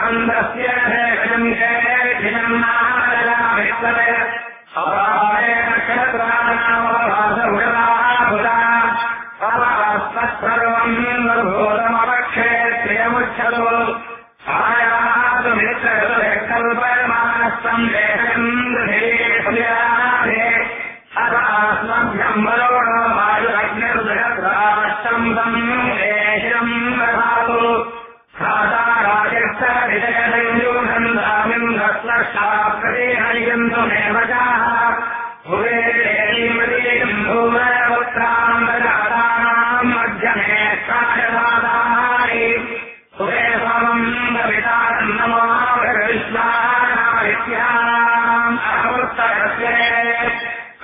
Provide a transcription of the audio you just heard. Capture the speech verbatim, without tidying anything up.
आनन्दस्य देशञ्चे दिनन्नामललामिष्टवे अपारेण क्षत्राणामवासमुषदाभुता सर्वम् भूतमपक्षेत्रियमुच्छतु आयातु मित्रकल्पयमानस्तम् देशन्द्रे अथास्मभ्यम् वरोणो वायुरग्निर्दृढत्रावश्चम्